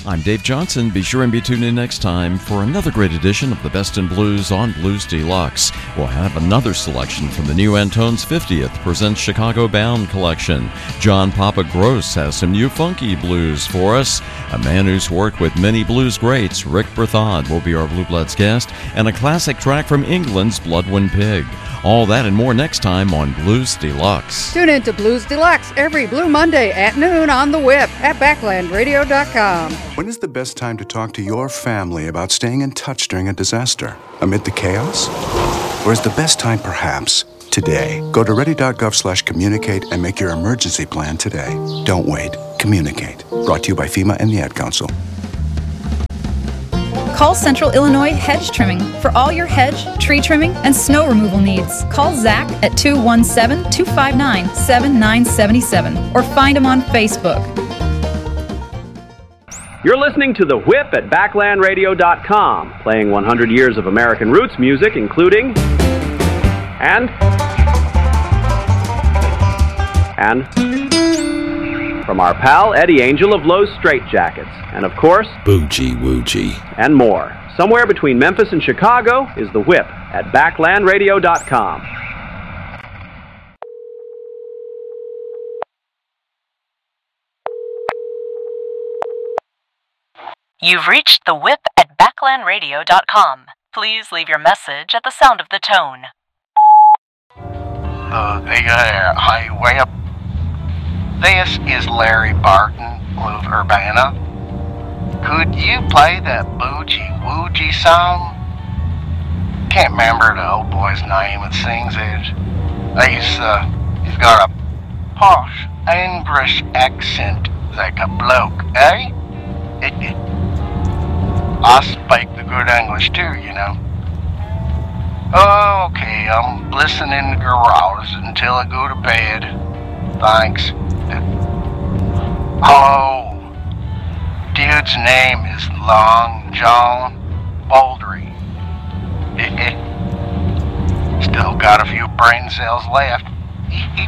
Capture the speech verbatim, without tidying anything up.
I'm Dave Johnson. Be sure and be tuned in next time for another great edition of the Best in Blues on Blues Deluxe. We'll have another selection from the New Antone's fiftieth Presents Chicago Bound collection. John Papa Gross has some new funky blues for us. A man who's worked with many blues greats, Rick Berthod, will be our Blue Bloods guest, and a classic track from England's Bloodwind Pig. All that and more next time on Blues Deluxe. Tune in to Blues Deluxe every Blue Monday at noon on the Whip at backland radio dot com. When is the best time to talk to your family about staying in touch during a disaster? Amid the chaos? Or is the best time perhaps today? Go to ready dot gov slash communicate and make your emergency plan today. Don't wait. Communicate. Brought to you by FEMA and the Ad Council. Call Central Illinois Hedge Trimming for all your hedge, tree trimming, and snow removal needs. Call Zach at two one seven, two five nine, seven nine seven seven or find him on Facebook. You're listening to The Whip at backland radio dot com, playing one hundred years of American roots music, including... And... And... From our pal Eddie Angel of Lowe's Straitjackets, and of course... Boogie Woogie. And more. Somewhere between Memphis and Chicago is The Whip at backland radio dot com. You've reached The Whip at backland radio dot com. Please leave your message at the sound of the tone. Uh, hey, uh, hi, Whip. This is Larry Barton with Urbana. Could you play that Boogie Woogie song? Can't remember the old boy's name that sings it. He's, uh, he's got a posh English accent like a bloke, eh? I speak the good English too, you know. Okay, I'm listening in the garage until I go to bed. Thanks. Oh, dude's name is Long John Baldry. Still got a few brain cells left.